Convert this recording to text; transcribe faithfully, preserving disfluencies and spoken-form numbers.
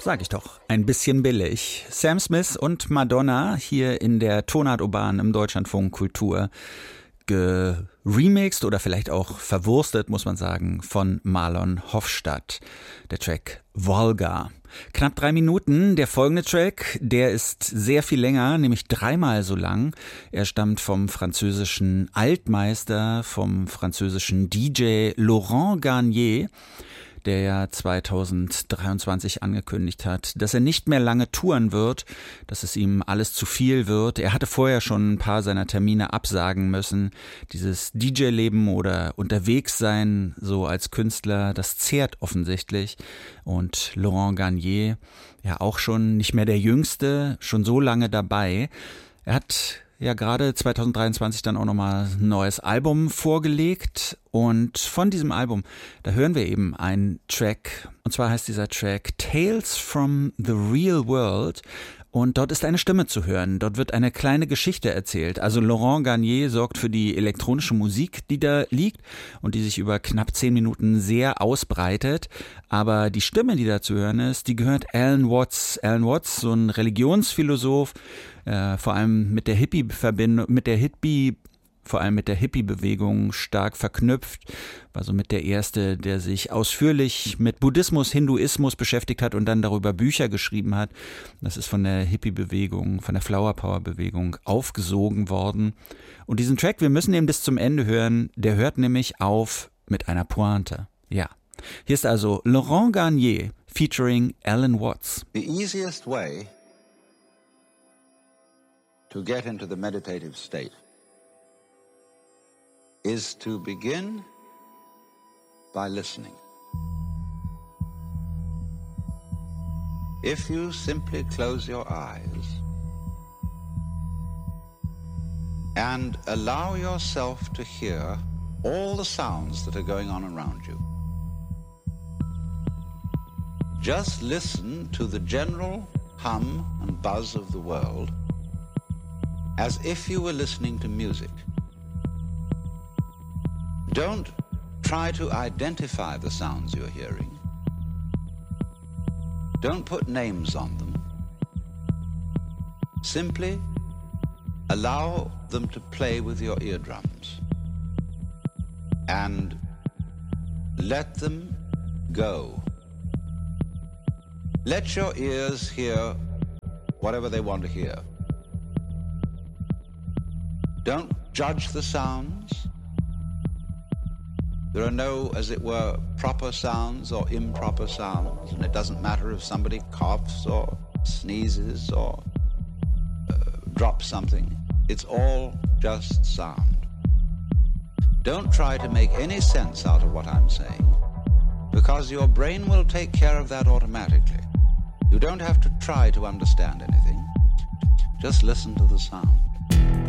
Sag ich doch, ein bisschen billig. Sam Smith und Madonna hier in der Tonart Urban im Deutschlandfunk Kultur geremixed oder vielleicht auch verwurstet, muss man sagen, von Marlon Hofstadt. Der Track Volga. Knapp drei Minuten. Der folgende Track, der ist sehr viel länger, nämlich dreimal so lang. Er stammt vom französischen Altmeister, vom französischen D J Laurent Garnier, der ja zweitausenddreiundzwanzig angekündigt hat, dass er nicht mehr lange touren wird, dass es ihm alles zu viel wird. Er hatte vorher schon ein paar seiner Termine absagen müssen. Dieses D J-Leben oder unterwegs sein, so als Künstler, das zehrt offensichtlich. Und Laurent Garnier, ja auch schon nicht mehr der Jüngste, schon so lange dabei. Er hat ja gerade zweitausenddreiundzwanzig dann auch nochmal ein neues Album vorgelegt und von diesem Album, da hören wir eben einen Track und zwar heißt dieser Track Tales from the Real World und dort ist eine Stimme zu hören, dort wird eine kleine Geschichte erzählt, also Laurent Garnier sorgt für die elektronische Musik, die da liegt und die sich über knapp zehn Minuten sehr ausbreitet, aber die Stimme, die da zu hören ist, die gehört Alan Watts. Alan Watts, so ein Religionsphilosoph, äh, vor allem mit der Hippie-Verbindung, mit der Hippie vor allem mit der Hippie-Bewegung stark verknüpft, war somit der Erste, der sich ausführlich mit Buddhismus, Hinduismus beschäftigt hat und dann darüber Bücher geschrieben hat. Das ist von der Hippie-Bewegung, von der Flower-Power-Bewegung aufgesogen worden. Und diesen Track, wir müssen ihn bis zum Ende hören, der hört nämlich auf mit einer Pointe. Ja, hier ist also Laurent Garnier featuring Alan Watts. The easiest way to get into the meditative state is to begin by listening. If you simply close your eyes and allow yourself to hear all the sounds that are going on around you, just listen to the general hum and buzz of the world as if you were listening to music. Don't try to identify the sounds you're hearing. Don't put names on them. Simply allow them to play with your eardrums and let them go. Let your ears hear whatever they want to hear. Don't judge the sounds. There are no, as it were, proper sounds or improper sounds, and it doesn't matter if somebody coughs or sneezes or uh, drops something. It's all just sound. Don't try to make any sense out of what I'm saying, because your brain will take care of that automatically. You don't have to try to understand anything. Just listen to the sound.